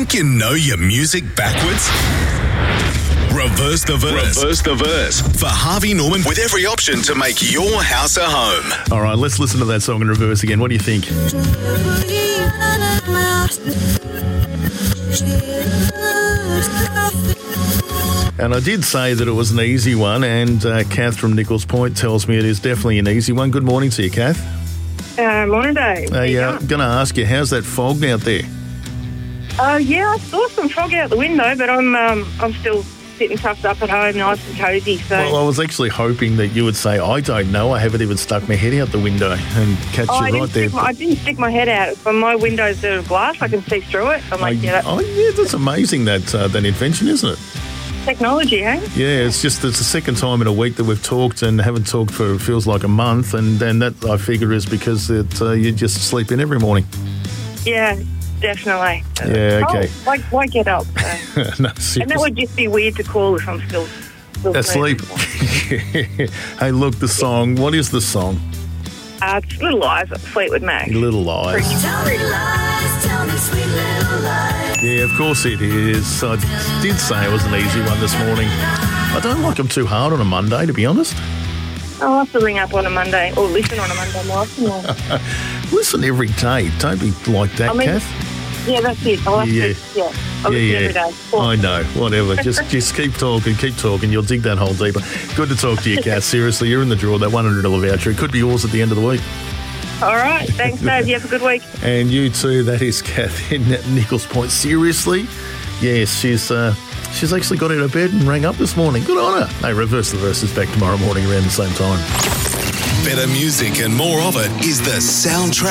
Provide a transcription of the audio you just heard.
Think you know your music backwards? Reverse the verse. Reverse the verse. For Harvey Norman with every option to make your house a home. All right, let's listen to that song in reverse again. What do you think? And I did say that it was an easy one, and Kath from Nichols Point tells me it is definitely an easy one. Good morning to you, Kath. Morning, Dave. I'm going to ask you, how's that fog out there? Yeah, I saw some fog out the window, but I'm still sitting tucked up at home, nice and cosy. So. Well, I was actually hoping that you would say, I don't know, I haven't even stuck my head out the window, and catch you right there. I didn't stick my head out. But my window's are glass, I can see through it. I'm like, that's amazing, that invention, isn't it? Technology, hey? Yeah, it's the second time in a week that we've talked and haven't talked for, it feels like a month, and that, I figure, is because you just sleep in every morning. Yeah, definitely. Yeah, okay. Why get up? So. No, seriously. And that would just be weird to call if I'm still asleep. Hey, look, the song. What is the song? It's Little Lies, Fleetwood Mac. Little Lies. Tell me lies, tell me sweet little lies. Yeah, of course it is. I did say it was an easy one this morning. I don't like them too hard on a Monday, to be honest. I'll have to ring up on a Monday, or listen on a Monday morning. Listen every day. Don't be like that, Kath. Yeah, that's it. I'll have to, I'll listen every day. I know, whatever. Just keep talking. You'll dig that hole deeper. Good to talk to you, Kath. Seriously, you're in the draw. That $100 voucher. It could be yours at the end of the week. All right. Thanks, Dave. You have a good week. And you too. That is Kath in Nichols Point. Seriously? Yes, she's actually got out of bed and rang up this morning. Good on her. Hey, Reverse the Verse is back tomorrow morning around the same time. Better music and more of it is the soundtrack